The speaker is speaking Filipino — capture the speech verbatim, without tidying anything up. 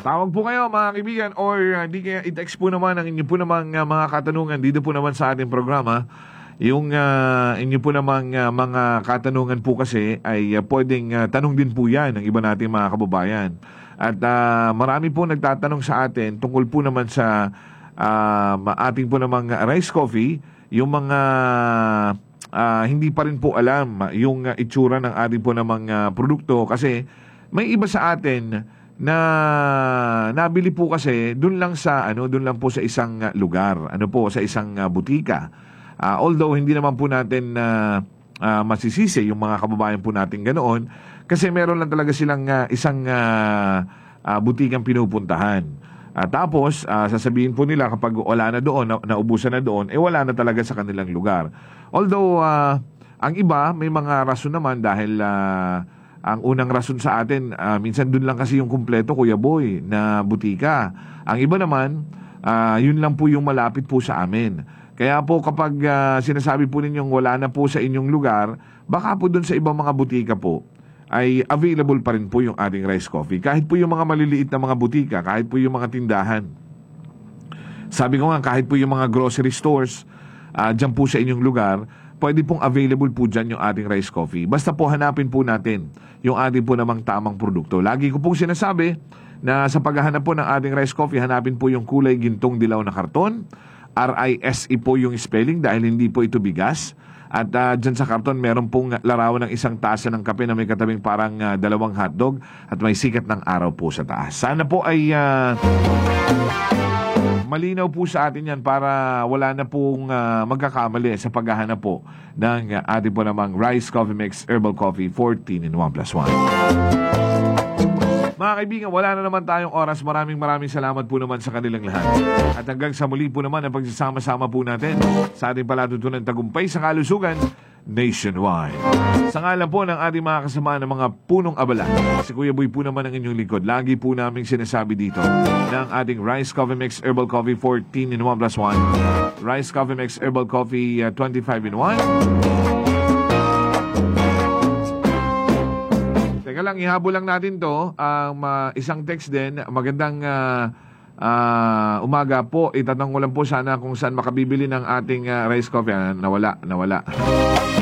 Tawag po kayo mga kaibigan or uh, di kaya i-text po naman ang inyo po namang uh, mga katanungan dito po naman sa ating programa. Yung uh, inyo po namang uh, mga katanungan po kasi ay uh, pwedeng uh, tanong din po yan ng iba nating mga kababayan. At uh, marami po nagtatanong sa atin tungkol po naman sa uh, ating po namang rice coffee, yung mga uh, hindi pa rin po alam yung uh, itsura ng ating po namang uh, produkto kasi may iba sa atin na nabili po kasi doon lang sa ano doon lang po sa isang uh, lugar, ano po sa isang uh, butika. Uh, although hindi naman po natin uh, uh, masisisi yung mga kababayan po natin ganoon kasi meron lang talaga silang uh, isang uh, uh, butikang pinupuntahan. Uh, tapos uh, sasabihin po nila kapag wala na doon, na, naubusan na doon, eh wala na talaga sa kanilang lugar. Although uh, ang iba may mga rason naman dahil uh, ang unang rason sa atin, uh, minsan doon lang kasi yung kumpleto, Kuya Boy, na butika. Ang iba naman, uh, yun lang po yung malapit po sa amin. Kaya po kapag uh, sinasabi po ninyong wala na po sa inyong lugar, baka po doon sa ibang mga butika po, ay available pa rin po yung ating rice coffee. Kahit po yung mga maliliit na mga butika, kahit po yung mga tindahan. Sabi ko nga, kahit po yung mga grocery stores, uh, dyan po sa inyong lugar, pwede pong available po dyan yung ating rice coffee. Basta po hanapin po natin yung ating po namang tamang produkto. Lagi ko pong sinasabi na sa paghahanap po ng ating rice coffee, hanapin po yung kulay gintong dilaw na karton. R I S E po yung spelling dahil hindi po ito bigas. At uh, dyan sa karton, meron pong larawan ng isang tasa ng kape na may katabing parang uh, dalawang hotdog at may sikat ng araw po sa taas. Sana po ay uh, malinaw po sa atin yan para wala na pong uh, magkakamali sa paghahanap po ng uh, ating po namang Rice Coffee Mix Herbal Coffee fourteen in one plus one. Mga kaibigan, wala na naman tayong oras. Maraming maraming salamat po naman sa kanilang lahat. At hanggang sa muli po naman ang pagsasama-sama po natin sa ating palatutunan tagumpay sa kalusugan nationwide. Sa ngalan po ng ating mga kasama ng mga punong abala, si Kuya Boy po naman ang inyong lingkod. Lagi po namin sinasabi dito ng ating Rice Coffee Mix Herbal Coffee fourteen in one plus one, Rice Coffee Mix Herbal Coffee uh, twenty-five in one. Teka lang, ihabol lang natin to. Um, uh, isang text din. Magandang uh, uh, umaga po. Itatanong ko lang po sana kung saan makabibili ng ating uh, rice coffee. Ah, nawala, nawala.